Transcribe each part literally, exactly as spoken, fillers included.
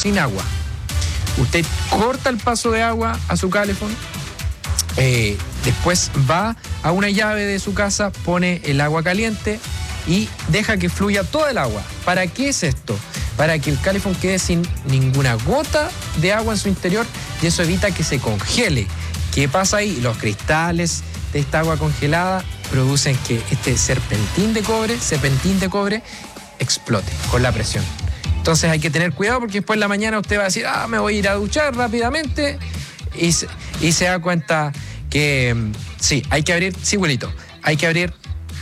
sin agua. Usted corta el paso de agua a su calefón, eh, después va a una llave de su casa, pone el agua caliente y deja que fluya todo el agua. ¿Para qué es esto? Para que el calefón quede sin ninguna gota de agua en su interior y eso evita que se congele. ¿Qué pasa ahí? Los cristales de esta agua congelada producen que este serpentín de cobre, serpentín de cobre, explote con la presión. Entonces hay que tener cuidado porque después en la mañana usted va a decir, ah, me voy a ir a duchar rápidamente y se, y se da cuenta que sí, hay que abrir, sí, abuelito, hay que abrir,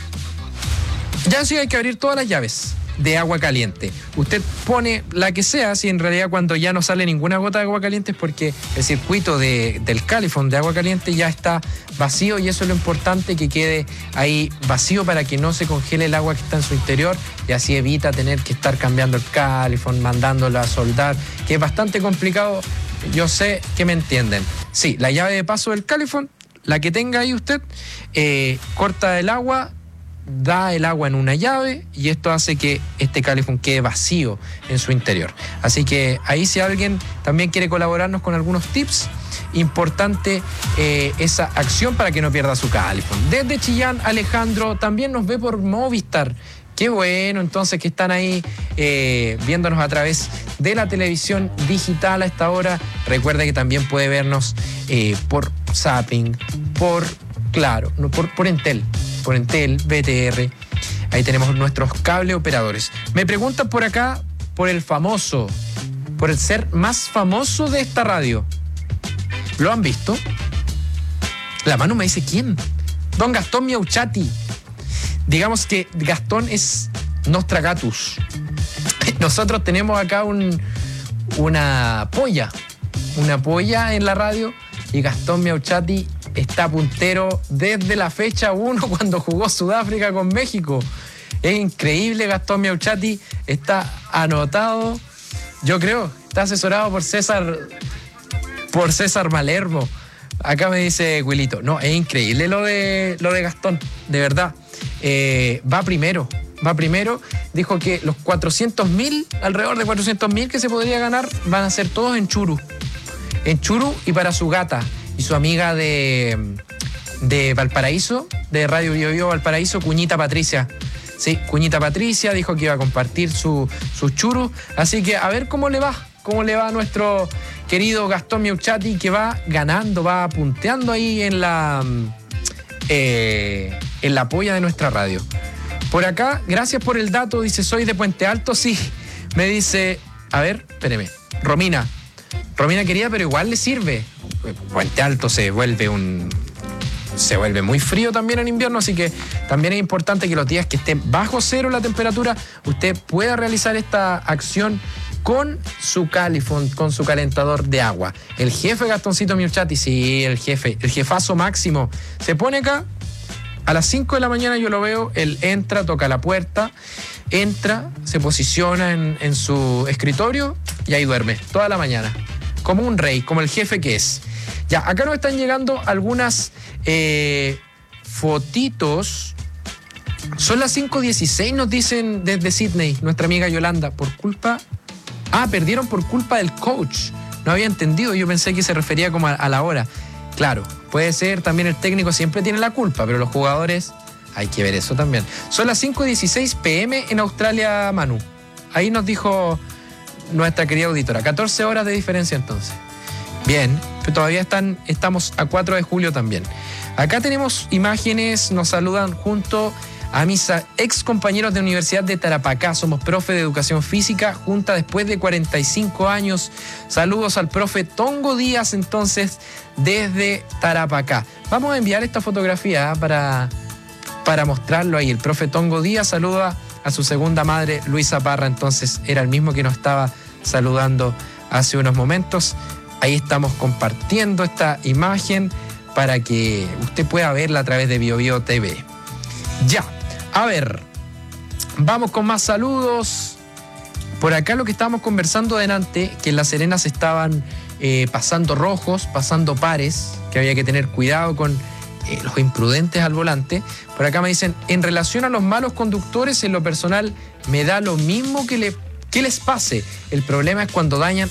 ya sí hay que abrir todas las llaves de agua caliente. Usted pone la que sea, si en realidad cuando ya no sale ninguna gota de agua caliente es porque el circuito de, del calefón de agua caliente ya está vacío y eso es lo importante, que quede ahí vacío para que no se congele el agua que está en su interior y así evita tener que estar cambiando el calefón, mandándolo a soldar, que es bastante complicado. Yo sé que me entienden. Sí, la llave de paso del calefón, la que tenga ahí usted, eh, corta el agua, da el agua en una llave y esto hace que este calefón quede vacío en su interior. Así que ahí, si alguien también quiere colaborarnos con algunos tips, importante eh, esa acción para que no pierda su calefón. Desde Chillán, Alejandro también nos ve por Movistar. Qué bueno, entonces, que están ahí eh, viéndonos a través de la televisión digital a esta hora. Recuerda que también puede vernos eh, por Zapping, por Claro, no, por, por Entel. por Entel, B T R, ahí tenemos nuestros cable operadores. Me preguntan por acá por el famoso, por el ser más famoso de esta radio. ¿Lo han visto? La Manu me dice, ¿quién? Don Gastón Miauchati. Digamos que Gastón es Nostragatus. Nosotros tenemos acá un, una polla, una polla en la radio y Gastón Miauchati está puntero desde la fecha uno cuando jugó Sudáfrica con México. Es increíble, Gastón Miauchati está anotado, yo creo, está asesorado por César, por César Malermo. Acá me dice Wilito, no, es increíble lo de, lo de Gastón, de verdad. Eh, va primero, va primero, dijo que los cuatrocientos mil, alrededor de cuatrocientos mil que se podría ganar, van a ser todos en Churu, en Churu y para su gata y su amiga de, de Valparaíso, de Radio Bio Bio Valparaíso, Cuñita Patricia. Sí, Cuñita Patricia dijo que iba a compartir su, su churu. Así que a ver cómo le va, cómo le va a nuestro querido Gastón Miauchati, que va ganando, va punteando ahí en la, eh, en la polla de nuestra radio. Por acá, gracias por el dato, dice, soy de Puente Alto, sí. Me dice, a ver, espéreme, Romina. Romina querida, pero igual le sirve. Puente Alto se vuelve un... se vuelve muy frío también en invierno, así que también es importante que los días que estén bajo cero la temperatura, usted pueda realizar esta acción con su calefón, con su calentador de agua. El jefe Gastoncito Miauchati, sí, el jefe, el jefazo máximo, se pone acá, a las cinco de la mañana yo lo veo, él entra, toca la puerta, entra, se posiciona en, en su escritorio y ahí duerme toda la mañana, como un rey, como el jefe que es. Ya, acá nos están llegando algunas eh, fotitos. Son las cinco dieciséis, nos dicen desde Sydney, nuestra amiga Yolanda. Por culpa... Ah, perdieron por culpa del coach. No había entendido, yo pensé que se refería como a, a la hora. Claro, puede ser, también el técnico siempre tiene la culpa, pero los jugadores, hay que ver eso también. Son las cinco dieciséis pm en Australia, Manu. Ahí nos dijo nuestra querida auditora. catorce horas de diferencia entonces. Bien, pero todavía están, estamos a cuatro de julio también. Acá tenemos imágenes, nos saludan junto a mis ex compañeros de Universidad de Tarapacá. Somos profe de Educación Física, junta después de cuarenta y cinco años. Saludos al profe Tongo Díaz, entonces, desde Tarapacá. Vamos a enviar esta fotografía para, para mostrarlo ahí. El profe Tongo Díaz saluda a su segunda madre, Luisa Parra, entonces era el mismo que nos estaba saludando hace unos momentos. Ahí estamos compartiendo esta imagen para que usted pueda verla a través de Bio Bio T V. Ya, a ver, vamos con más saludos. Por acá lo que estábamos conversando adelante, que en La Serena se estaban eh, pasando rojos, pasando pares, que había que tener cuidado con eh, los imprudentes al volante. Por acá me dicen, en relación a los malos conductores, en lo personal me da lo mismo que le... ¿Qué les pase? El problema es cuando dañan